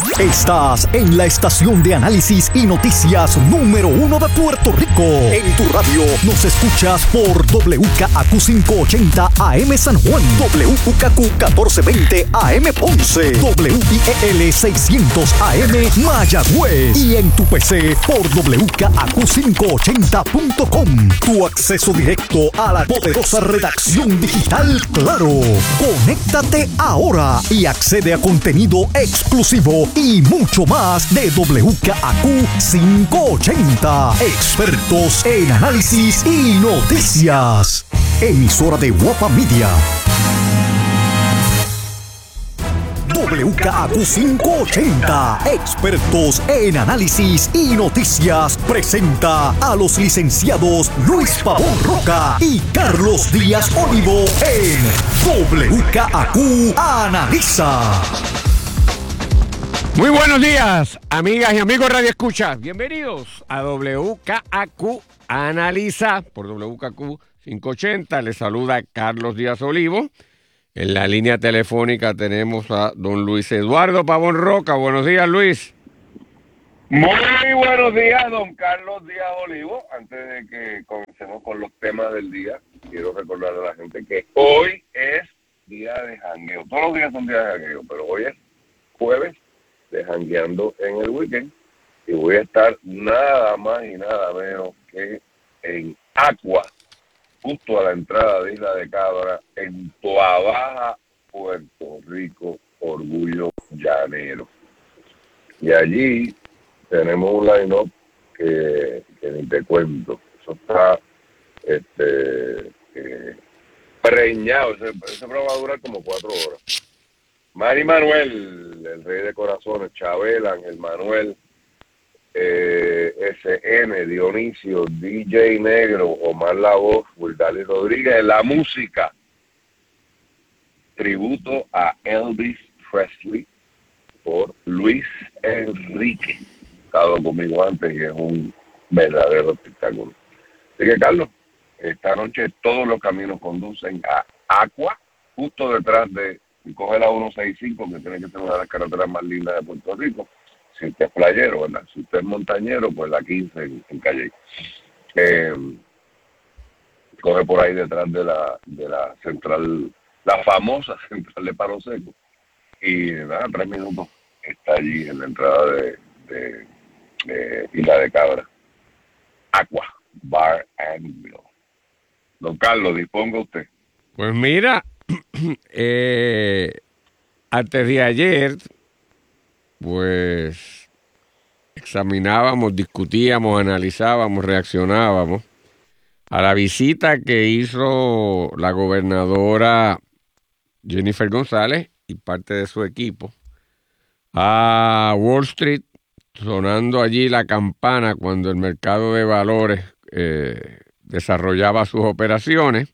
Estás en la estación de análisis y noticias número 1 de Puerto Rico. En tu radio nos escuchas por WKAQ 580 AM San Juan, WKAQ 1420 AM Ponce, WIEL 600 AM Mayagüez y en tu PC por WKAQ580.com. Tu acceso directo a la poderosa redacción digital Claro. Conéctate ahora y accede a contenido exclusivo y mucho más de WKAQ 580. Expertos en análisis y noticias. Emisora de Guapa Media. WKAQ 580, expertos en análisis y noticias, presenta a los licenciados Luis Pavón Roca y Carlos Díaz Olivo en WKAQ Analiza. Muy buenos días, amigas y amigos Radio Escucha. Bienvenidos a WKAQ Analiza por WKAQ 580. Les saluda Carlos Díaz Olivo. En la línea telefónica tenemos a don Luis Eduardo Pavón Roca. Buenos días, Luis. Muy buenos días, don Carlos Díaz Olivo. Antes de que comencemos con los temas del día, quiero recordar a la gente que hoy es día de jangueo. Todos los días son días de jangueo, pero hoy es jueves de jangueando en el weekend. Y voy a estar nada más y nada menos que en Aqua, justo a la entrada de Isla de Cabra, en Toa Baja, Puerto Rico, Orgullo Llanero. Y allí tenemos un line-up que ni te cuento. Eso está preñado. Ese programa va a durar como 4 horas. Manny Manuel, el rey de corazones, Chabela, Ángel Manuel, SN, Dionisio, DJ Negro, Omar La Voz, Wildali Rodríguez, la música, tributo a Elvis Presley por Luis Enrique, estado conmigo antes y es un verdadero espectáculo. Así que, Carlos, esta noche todos los caminos conducen a Aqua, justo detrás de, coge la 165, que tiene que ser una de las carreteras más lindas de Puerto Rico. Si usted es playero, ¿verdad? Si usted es montañero, pues la 15 en Calle. Coge por ahí detrás de la central, la famosa central de Palo Seco. Y nada, 3 minutos está allí en la entrada de Isla de Cabra. Aqua, Bar and Grill. Don Carlos, disponga usted. Pues mira, antes de ayer, pues examinábamos, discutíamos, analizábamos, reaccionábamos a la visita que hizo la gobernadora Jennifer González y parte de su equipo a Wall Street, sonando allí la campana cuando el mercado de valores desarrollaba sus operaciones.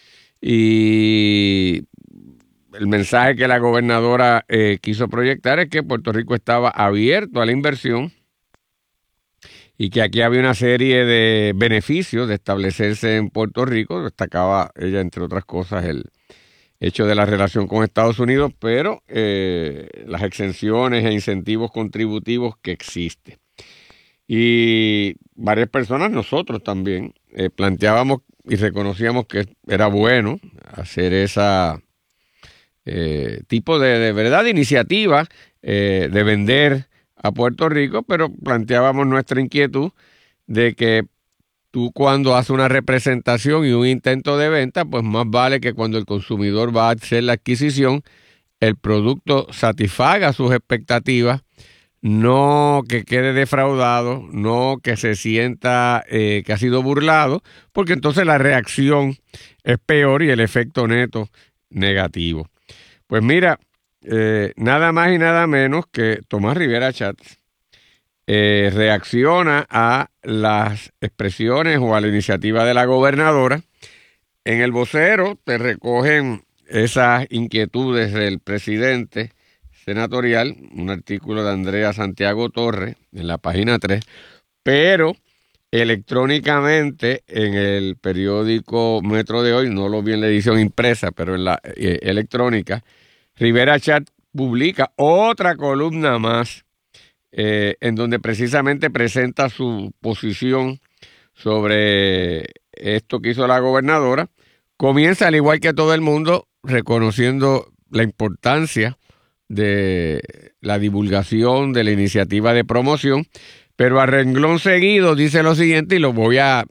Y el mensaje que la gobernadora quiso proyectar es que Puerto Rico estaba abierto a la inversión y que aquí había una serie de beneficios de establecerse en Puerto Rico. Destacaba ella, entre otras cosas, el hecho de la relación con Estados Unidos, pero las exenciones e incentivos contributivos que existen. Y varias personas, nosotros también, planteábamos y reconocíamos que era bueno hacer esa tipo de verdad de iniciativa de vender a Puerto Rico, pero planteábamos nuestra inquietud de que tú, cuando haces una representación y un intento de venta, pues más vale que cuando el consumidor va a hacer la adquisición, el producto satisfaga sus expectativas, no que quede defraudado, no que se sienta que ha sido burlado, porque entonces la reacción es peor y el efecto neto negativo. Pues mira, nada más y nada menos que Tomás Rivera Chatz reacciona a las expresiones o a la iniciativa de la gobernadora. En el vocero te recogen esas inquietudes del presidente senatorial, un artículo de Andrea Santiago Torres en la página 3, pero electrónicamente en el periódico Metro de hoy, no lo vi en la edición impresa, pero en la electrónica, Rivera Chatz publica otra columna más en donde precisamente presenta su posición sobre esto que hizo la gobernadora. Comienza, al igual que todo el mundo, reconociendo la importancia de la divulgación de la iniciativa de promoción, pero a renglón seguido dice lo siguiente, y lo voy a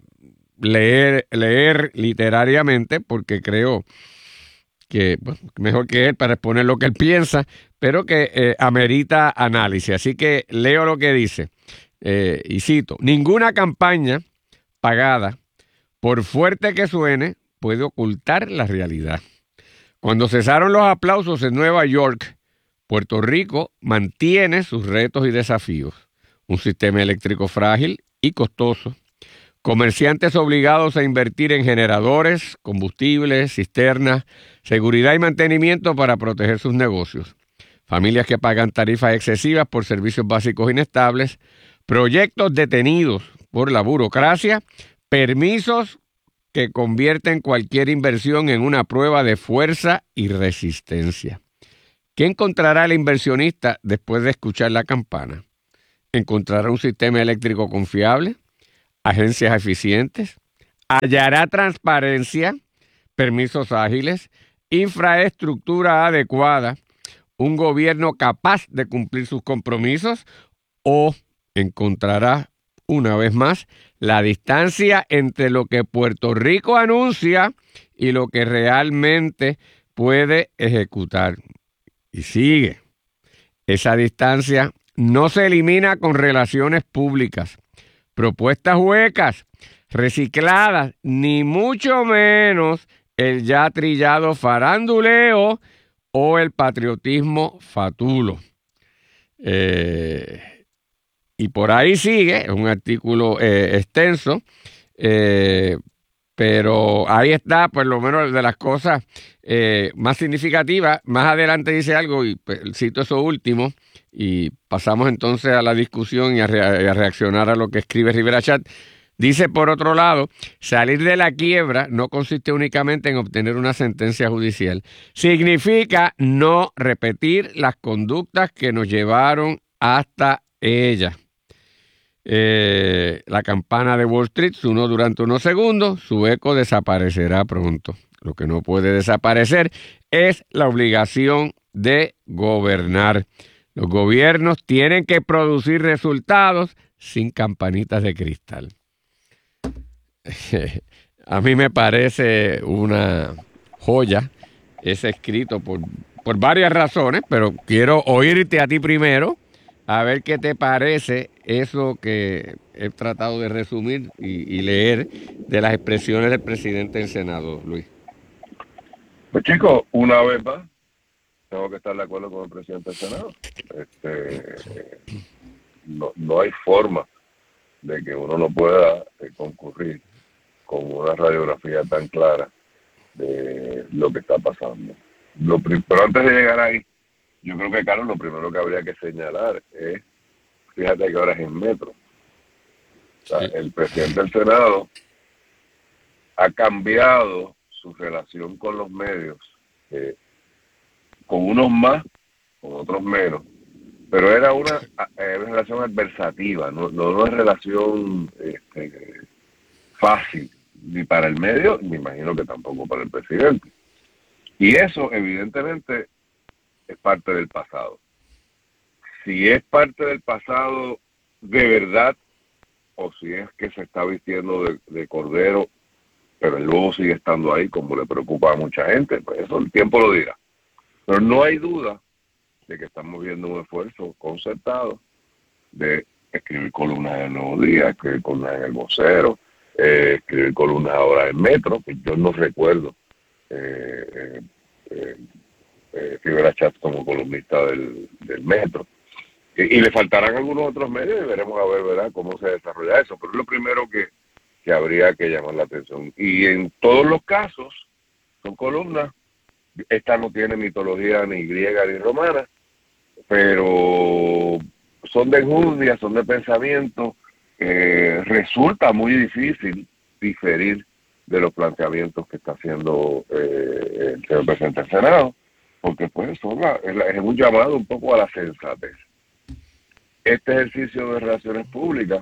leer literariamente porque creo que mejor que él para exponer lo que él piensa, pero que amerita análisis. Así que leo lo que dice, y cito: ninguna campaña pagada, por fuerte que suene, puede ocultar la realidad. Cuando cesaron los aplausos en Nueva York, Puerto Rico mantiene sus retos y desafíos. Un sistema eléctrico frágil y costoso, comerciantes obligados a invertir en generadores, combustibles, cisternas, seguridad y mantenimiento para proteger sus negocios, familias que pagan tarifas excesivas por servicios básicos inestables, proyectos detenidos por la burocracia, permisos que convierten cualquier inversión en una prueba de fuerza y resistencia. ¿Qué encontrará el inversionista después de escuchar la campana? ¿Encontrará un sistema eléctrico confiable? ¿Agencias eficientes? ¿Hallará transparencia? ¿Permisos ágiles? ¿Infraestructura adecuada? ¿Un gobierno capaz de cumplir sus compromisos? ¿O encontrará, una vez más, la distancia entre lo que Puerto Rico anuncia y lo que realmente puede ejecutar? Y sigue. Esa distancia no se elimina con relaciones públicas, propuestas huecas, recicladas, ni mucho menos el ya trillado faranduleo o el patriotismo fatulo. Y por ahí sigue, es un artículo extenso, pero ahí está, por lo menos, de las cosas más significativas. Más adelante dice algo, y pues, cito eso último, y pasamos entonces a la discusión y a reaccionar a lo que escribe Rivera Chat. Dice, por otro lado, salir de la quiebra no consiste únicamente en obtener una sentencia judicial. Significa no repetir las conductas que nos llevaron hasta ella. La campana de Wall Street sonó durante unos segundos, su eco desaparecerá pronto. Lo que no puede desaparecer es la obligación de gobernar. Los gobiernos tienen que producir resultados sin campanitas de cristal. A mí me parece una joya ese escrito por varias razones, pero quiero oírte a ti primero, a ver qué te parece eso que he tratado de resumir y leer de las expresiones del presidente del Senado, Luis. Pues chicos, una vez más, tengo que estar de acuerdo con el presidente del Senado. No hay forma de que uno no pueda concurrir con una radiografía tan clara de lo que está pasando. Pero antes de llegar ahí, yo creo que, Carlos, lo primero que habría que señalar es, fíjate que ahora es en metro. O sea, sí. El presidente del Senado ha cambiado su relación con los medios, con unos más, con otros menos, pero era una relación adversativa, no es relación fácil, ni para el medio, me imagino que tampoco para el presidente. Y eso, evidentemente, es parte del pasado. Si es parte del pasado de verdad, o si es que se está vistiendo de cordero, pero el lobo sigue estando ahí, como le preocupa a mucha gente, pues eso el tiempo lo dirá. Pero no hay duda de que estamos viendo un esfuerzo concertado de escribir columnas en el Nuevo Día, escribir columnas en el Vocero, escribir columnas ahora en Metro, que yo no recuerdo Rivera Chat como columnista del Metro. Y le faltarán algunos otros medios y veremos a ver, ¿verdad?, cómo se desarrolla eso. Pero es lo primero que habría que llamar la atención. Y en todos los casos son columnas. Esta no tiene mitología ni griega ni romana, pero son de enjundia, son de pensamiento. Resulta muy difícil diferir de los planteamientos que está haciendo el señor presidente del Senado. porque pues es un llamado un poco a la sensatez. Este ejercicio de relaciones públicas,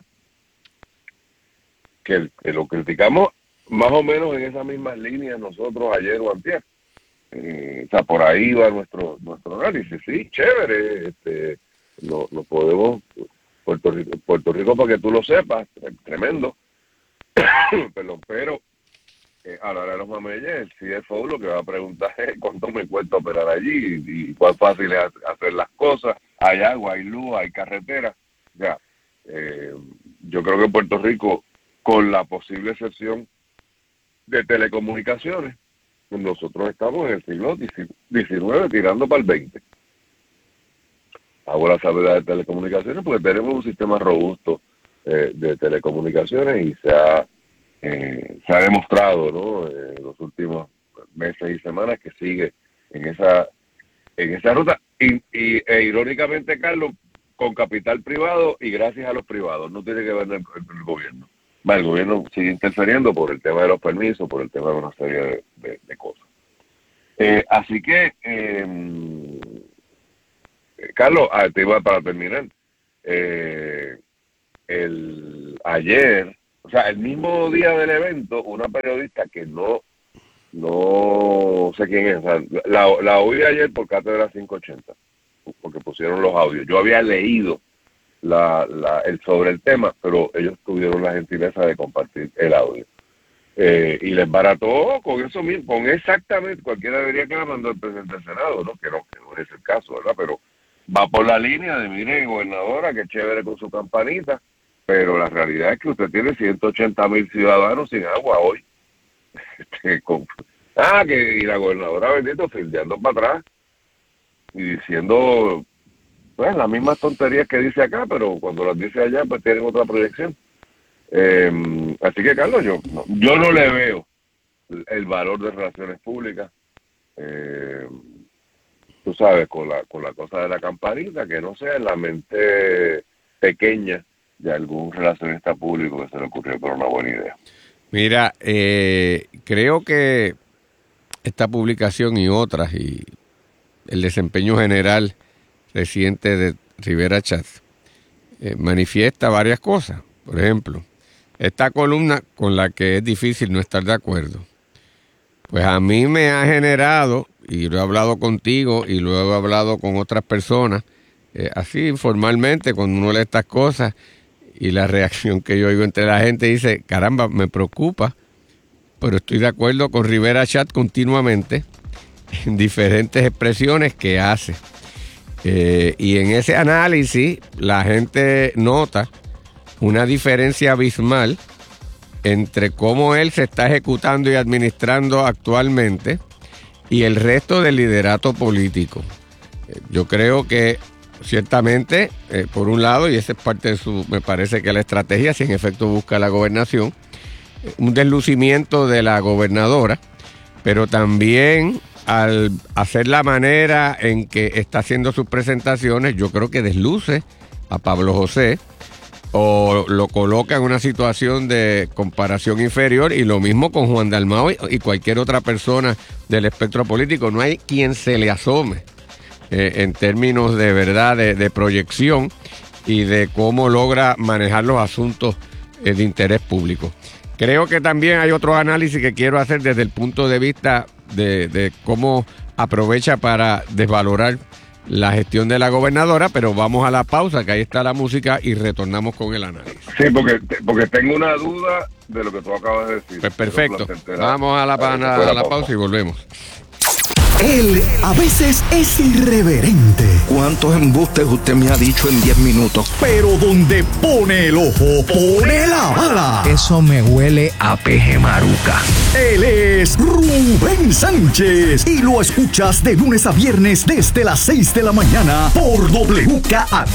que lo criticamos más o menos en esas mismas líneas nosotros ayer o antier. O sea, por ahí va nuestro análisis. Sí, chévere, no podemos, Puerto Rico, para que tú lo sepas, tremendo, perdón, pero a la hora de los mameyes, el CFO lo que va a preguntar es cuánto me cuesta operar allí y cuán fácil es hacer las cosas. Hay agua, hay luz, hay carretera. Ya, yo creo que en Puerto Rico, con la posible excepción de telecomunicaciones, nosotros estamos en el siglo XIX tirando para el XX. Hago la salvedad de telecomunicaciones porque tenemos un sistema robusto de telecomunicaciones y se ha demostrado, ¿no?, en los últimos meses y semanas que sigue en esa ruta e irónicamente, Carlos, con capital privado y gracias a los privados, no tiene que ver el gobierno. El gobierno sigue interfiriendo por el tema de los permisos, por el tema de una serie de cosas. Así que, Carlos, te iba para terminar. Ayer, o sea, el mismo día del evento, una periodista que no sé quién es, o sea, la oí ayer por Cátedra 580, porque pusieron los audios. Yo había leído sobre el tema, pero ellos tuvieron la gentileza de compartir el audio. Y les barató con eso mismo, con exactamente, cualquiera diría que la mandó el presidente del Senado, ¿no? Que no es el caso, ¿verdad? Pero va por la línea de, mire, gobernadora, que chévere con su campanita, pero la realidad es que usted tiene 180,000 ciudadanos sin agua hoy. Y la gobernadora, bendito, fildeando para atrás y diciendo, pues, las mismas tonterías que dice acá, pero cuando las dice allá, pues tienen otra proyección. Así que, Carlos, yo no le veo el valor de relaciones públicas, tú sabes, con la cosa de la campanita, que no sea en la mente pequeña de algún relacionista público que se le ocurrió por una buena idea. Mira, creo que esta publicación y otras, y el desempeño general reciente de Rivera Schatz, manifiesta varias cosas. Por ejemplo, esta columna con la que es difícil no estar de acuerdo, pues a mí me ha generado, y lo he hablado contigo y lo he hablado con otras personas, así informalmente, cuando uno lee estas cosas, y la reacción que yo oigo entre la gente dice, caramba, me preocupa, pero estoy de acuerdo con Rivera Schatz continuamente en diferentes expresiones que hace. Y en ese análisis la gente nota una diferencia abismal entre cómo él se está ejecutando y administrando actualmente y el resto del liderato político. Yo creo que ciertamente, por un lado, y esa es parte de me parece que la estrategia, si en efecto busca la gobernación, un deslucimiento de la gobernadora, pero también al hacer la manera en que está haciendo sus presentaciones, yo creo que desluce a Pablo José o lo coloca en una situación de comparación inferior, y lo mismo con Juan Dalmau y cualquier otra persona del espectro político. No hay quien se le asome en términos de verdad, de proyección y de cómo logra manejar los asuntos de interés público. Creo que también hay otros análisis que quiero hacer desde el punto de vista de cómo aprovecha para desvalorar la gestión de la gobernadora, pero vamos a la pausa, que ahí está la música, y retornamos con el análisis. Sí, porque tengo una duda de lo que tú acabas de decir. Pues perfecto, vamos a la pausa y volvemos. Él a veces es irreverente. ¿Cuántos embustes usted me ha dicho en 10 minutos? Pero donde pone el ojo, pone la bala. Eso me huele a peje maruca. Él es Rubén Sánchez y lo escuchas de lunes a viernes desde las 6 de la mañana por WKAQ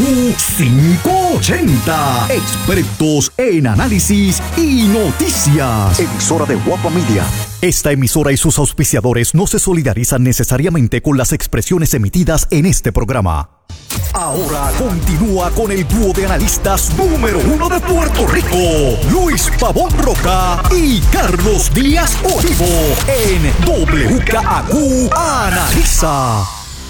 580. Expertos en análisis y noticias. Emisora de Guapa Media. Esta emisora y sus auspiciadores no se solidarizan necesariamente con las expresiones emitidas en este programa. Ahora continúa con el dúo de analistas número 1 de Puerto Rico, Luis Pavón Roca y Carlos Díaz Olivo, en WKAQ Analiza.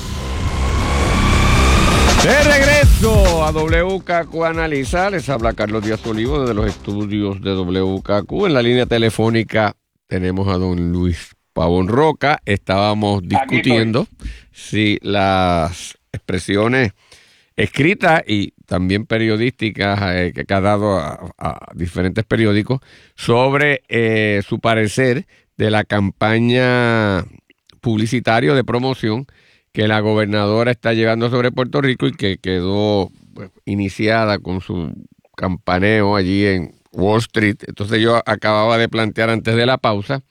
De regreso a WKAQ Analiza, les habla Carlos Díaz Olivo desde los estudios de WKAQ. En la línea telefónica tenemos a don Luis Pavón Roca. Estábamos discutiendo si las expresiones escritas y también periodísticas que ha dado a diferentes periódicos sobre su parecer de la campaña publicitaria de promoción que la gobernadora está llevando sobre Puerto Rico y que quedó iniciada con su campaneo allí en Wall Street. Entonces yo acababa de plantear antes de la pausa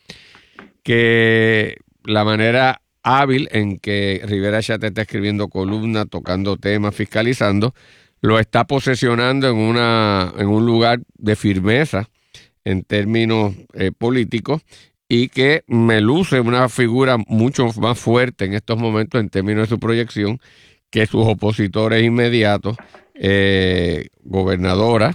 que la manera hábil en que Rivera Chat está escribiendo columnas, tocando temas, fiscalizando, lo está posesionando en un lugar de firmeza en términos políticos, y que me luce una figura mucho más fuerte en estos momentos en términos de su proyección que sus opositores inmediatos, gobernadora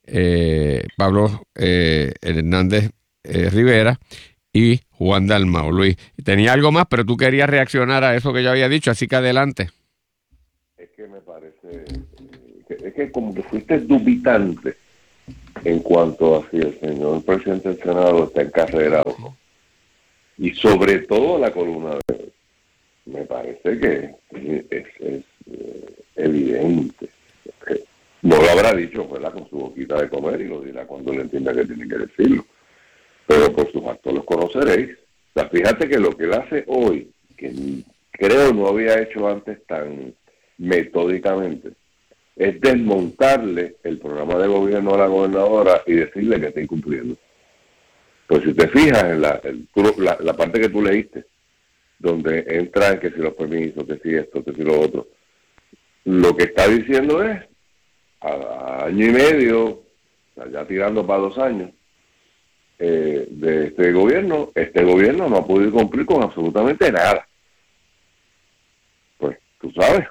Pablo Hernández Rivera y Juan Dalmau. Luis, tenía algo más, pero tú querías reaccionar a eso que yo había dicho, así que adelante. Es que me parece, es que como que fuiste dubitante en cuanto a si el señor presidente del Senado está encarrerado o no. Y sobre todo la columna de hoy. Me parece que es evidente. No lo habrá dicho, ¿verdad?, con su boquita de comer, y lo dirá cuando le entienda que tiene que decirlo. Pero por sus actos los conoceréis. O sea, fíjate que lo que él hace hoy, que creo no había hecho antes tan metódicamente, es desmontarle el programa de gobierno a la gobernadora y decirle que está incumpliendo. Pues si te fijas en la parte que tú leíste, donde entra en que si los permisos, que si esto, que si lo otro, lo que está diciendo es, a año y medio, o sea, ya tirando para 2 años, de este gobierno no ha podido cumplir con absolutamente nada. Pues tú sabes,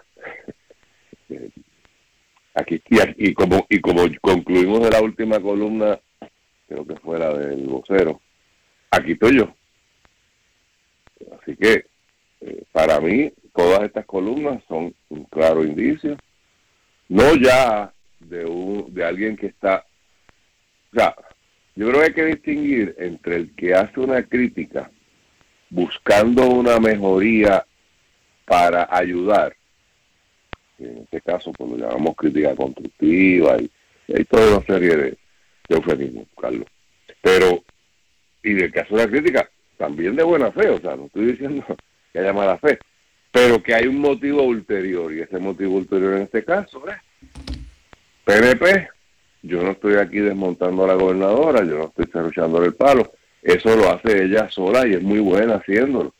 aquí y como concluimos de la última columna, creo que fue la del vocero, aquí estoy yo. Así que para mí todas estas columnas son un claro indicio, no ya de alguien que está, o sea, yo creo que hay que distinguir entre el que hace una crítica buscando una mejoría para ayudar, en este caso pues lo llamamos crítica constructiva, y hay toda una serie de eufemismos, Carlos. Pero, y del que hace una crítica también de buena fe, o sea, no estoy diciendo que haya mala fe, pero que hay un motivo ulterior, y ese motivo ulterior en este caso es PNP. Yo no estoy aquí desmontando a la gobernadora, yo no estoy cerruchándole el palo, eso lo hace ella sola y es muy buena haciéndolo.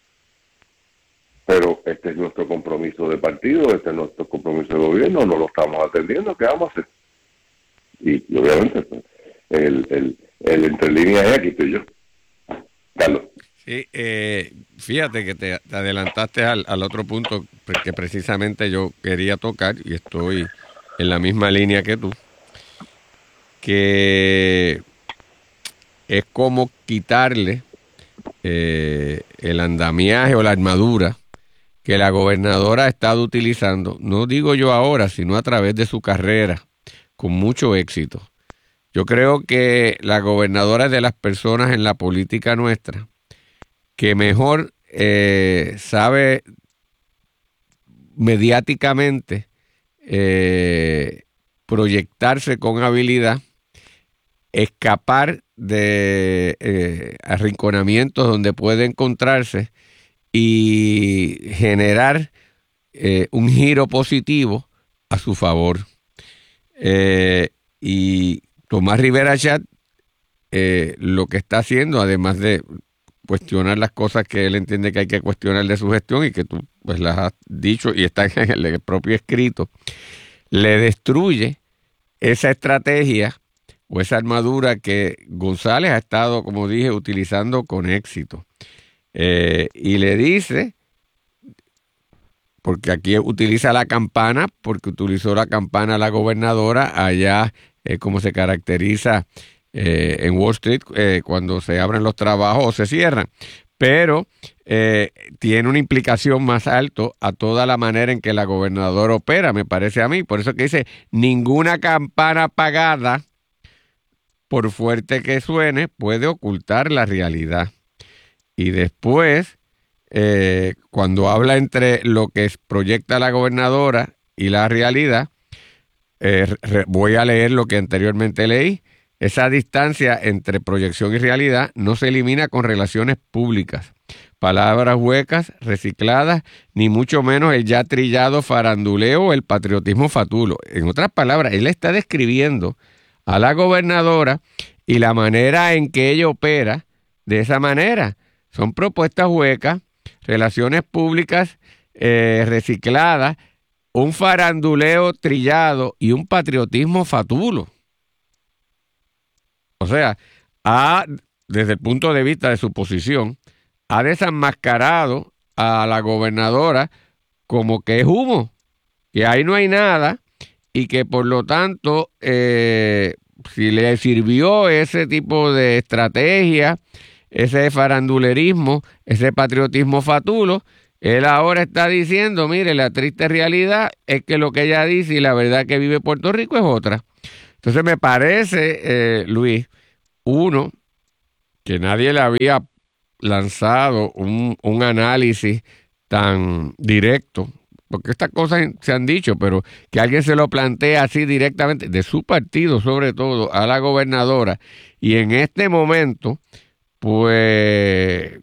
Pero este es nuestro compromiso de partido, este es nuestro compromiso de gobierno, no lo estamos atendiendo, ¿qué vamos a hacer? Y obviamente pues, el entre líneas es aquí estoy yo. Carlos. Sí, fíjate que te adelantaste al otro punto que precisamente yo quería tocar, y estoy en la misma línea que tú, que es como quitarle el andamiaje o la armadura que la gobernadora ha estado utilizando, no digo yo ahora, sino a través de su carrera, con mucho éxito. Yo creo que la gobernadora es de las personas en la política nuestra que mejor sabe mediáticamente proyectarse con habilidad, escapar de arrinconamientos donde puede encontrarse y generar un giro positivo a su favor. Y Tomás Rivera Chat lo que está haciendo, además de cuestionar las cosas que él entiende que hay que cuestionar de su gestión y que tú pues las has dicho y está en el propio escrito, le destruye esa estrategia o esa armadura que González ha estado, como dije, utilizando con éxito. Y le dice, porque aquí utiliza la campana, porque utilizó la campana la gobernadora allá, como se caracteriza en Wall Street cuando se abren los trabajos o se cierran. Pero tiene una implicación más alto a toda la manera en que la gobernadora opera, me parece a mí. Por eso que dice, ninguna campana apagada, por fuerte que suene, puede ocultar la realidad. Y después, cuando habla entre lo que proyecta la gobernadora y la realidad, voy a leer lo que anteriormente leí. Esa distancia entre proyección y realidad no se elimina con relaciones públicas, palabras huecas, recicladas, ni mucho menos el ya trillado faranduleo o el patriotismo fatulo. En otras palabras, él está describiendo a la gobernadora y la manera en que ella opera de esa manera. Son propuestas huecas, relaciones públicas recicladas, un faranduleo trillado y un patriotismo fatulo. O sea, desde el punto de vista de su posición, ha desenmascarado a la gobernadora como que es humo, que ahí no hay nada y que por lo tanto, si le sirvió ese tipo de estrategia, ese farandulerismo, ese patriotismo fatulo, él ahora está diciendo, mire, la triste realidad es que lo que ella dice y la verdad que vive Puerto Rico es otra. Entonces me parece, Luis, uno, que nadie le había lanzado un análisis tan directo, porque estas cosas se han dicho, pero que alguien se lo plantea así directamente, de su partido sobre todo, a la gobernadora, y en este momento, pues,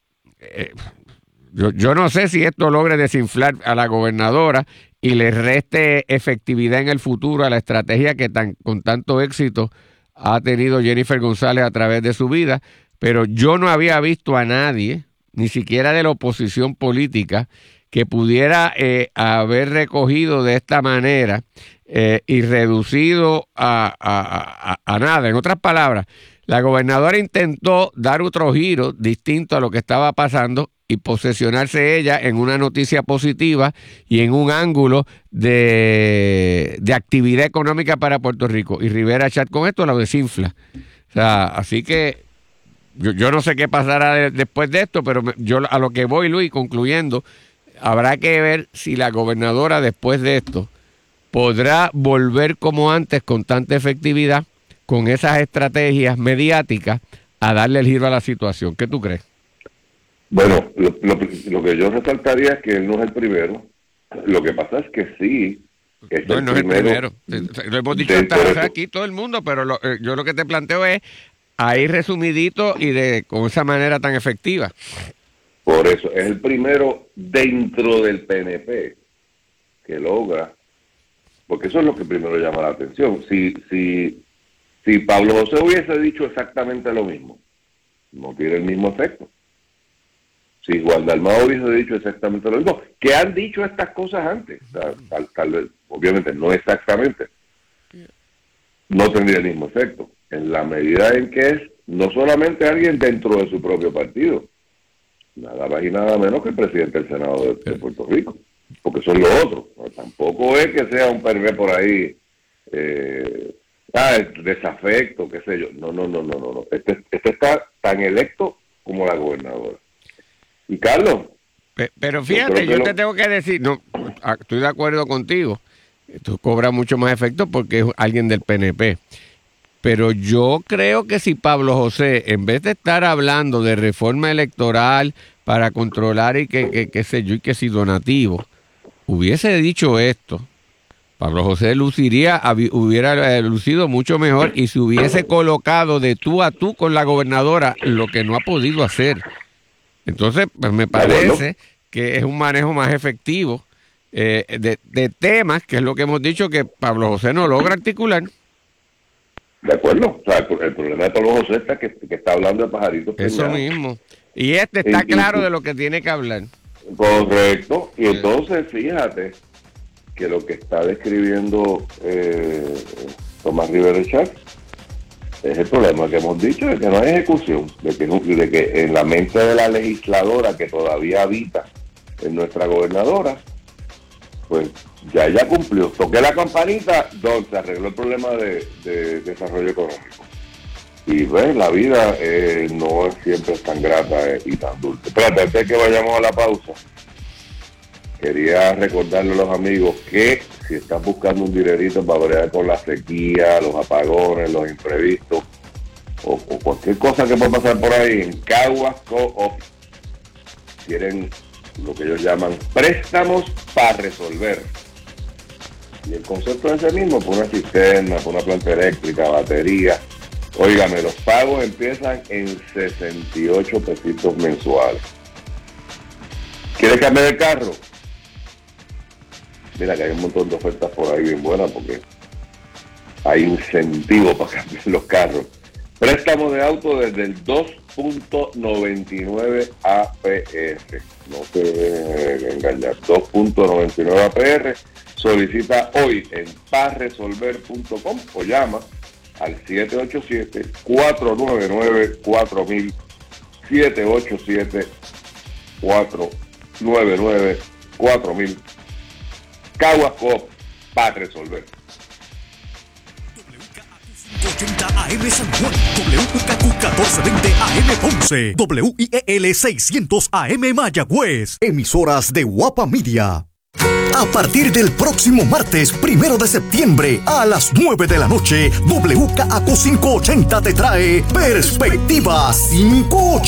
yo no sé si esto logre desinflar a la gobernadora y le reste efectividad en el futuro a la estrategia que con tanto éxito ha tenido Jennifer González a través de su vida, pero yo no había visto a nadie, ni siquiera de la oposición política, que pudiera haber recogido de esta manera y reducido a nada. En otras palabras, la gobernadora intentó dar otro giro distinto a lo que estaba pasando y posesionarse ella en una noticia positiva y en un ángulo de actividad económica para Puerto Rico. Y Rivera Chat con esto lo desinfla. O sea, así que yo no sé qué pasará después de esto, pero yo a lo que voy, Luis, concluyendo, habrá que ver si la gobernadora después de esto podrá volver como antes con tanta efectividad, con esas estrategias mediáticas, a darle el giro a la situación. ¿Qué tú crees? Bueno, lo que yo resaltaría es que él no es el primero. Lo que pasa es que sí. No es el primero. Lo hemos dicho hasta aquí todo el mundo, pero yo lo que te planteo es ahí resumidito y con esa manera tan efectiva. Por eso, es el primero dentro del PNP que logra, porque eso es lo que primero llama la atención. Si Pablo José hubiese dicho exactamente lo mismo, no tiene el mismo efecto. Si Juan Dalmau hubiese dicho exactamente lo mismo, que han dicho estas cosas antes, o sea, tal vez, obviamente no exactamente, no tendría el mismo efecto, en la medida en que es no solamente alguien dentro de su propio partido, nada más y nada menos que el presidente del Senado de Puerto Rico, porque son los otros. No, tampoco es que sea un PNP por ahí desafecto, qué sé yo. No. Este está tan electo como la gobernadora. Y Carlos, pero fíjate, yo te tengo que decir, no, estoy de acuerdo contigo, esto cobra mucho más efecto porque es alguien del PNP, pero yo creo que si Pablo José, en vez de estar hablando de reforma electoral para controlar y qué sé yo, y que si donativo, hubiese dicho esto, Pablo José hubiera lucido mucho mejor y se hubiese colocado de tú a tú con la gobernadora, lo que no ha podido hacer. Entonces, pues me parece que es un manejo más efectivo de temas, que es lo que hemos dicho que Pablo José no logra articular. De acuerdo. O sea, el problema de Pablo José está que está hablando de pajaritos. Eso mismo. Y está claro de lo que tiene que hablar. Correcto. Y entonces, fíjate que lo que está describiendo Tomás Rivera Chat Es el problema que hemos dicho, de que no hay ejecución, de que en la mente de la legisladora que todavía habita en nuestra gobernadora, pues ya ella cumplió. Toqué la campanita, donde se arregló el problema de desarrollo económico. Y ves, la vida no es siempre tan grata y tan dulce. Pero antes de que vayamos a la pausa, quería recordarle a los amigos que si estás buscando un dinerito para bregar con la sequía, los apagones, los imprevistos o cualquier cosa que pueda pasar por ahí, en Caguas Co-op tienen lo que ellos llaman préstamos para resolver. Y el concepto es ese mismo, por una cisterna, por una planta eléctrica, batería. Óigame, los pagos empiezan en 68 pesitos mensuales. ¿Quieres cambiar el carro? Mira que hay un montón de ofertas por ahí bien buenas porque hay incentivo para cambiar los carros. Préstamo de auto desde el 2.99 APR. No te dejes engañar. 2.99 APR. Solicita hoy en pazresolver.com o llama al 787-499-4000. 787-499-4000. Caguas Co-op, para resolver. WKQ 580 AM San Juan, WKQ 1420 AM Ponce, WIEL 600 AM Mayagüez, emisoras de Guapa Media. A partir del próximo martes 1 de septiembre a las 9 de la noche, WKQ 580 te trae Perspectiva 580.